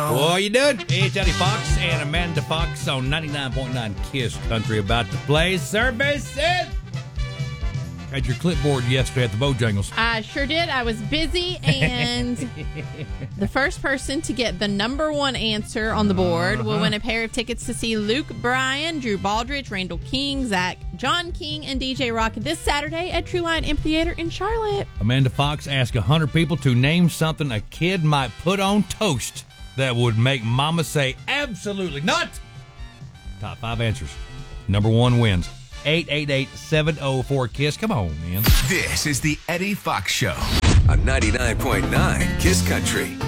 Boy, you did. It's Eddie Fox and Amanda Fox on 99.9 KISS Country about to play Services. Had your clipboard yesterday at the Bojangles. I sure did. I was busy, and the first person to get the number one answer on the board will win a pair of tickets to see Luke Bryan, Drew Baldridge, Randall King, Zach, John King, and DJ Rock this Saturday at True Line Amphitheater in Charlotte. Amanda Fox asked 100 people to name something a kid might put on toast that would make mama say, absolutely not. Top 5 answers. Number 1 wins. 888-704-KISS. Come on, man. This is the Eddie Fox Show on 99.9 KISS Country.